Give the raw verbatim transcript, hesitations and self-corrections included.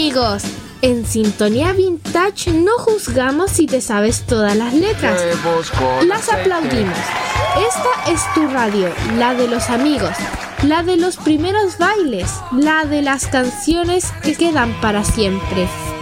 Amigos, en Sintonía Vintage no juzgamos si te sabes todas las letras. Las aplaudimos. Esta es tu radio, la de los amigos, la de los primeros bailes, la de las canciones que quedan para siempre.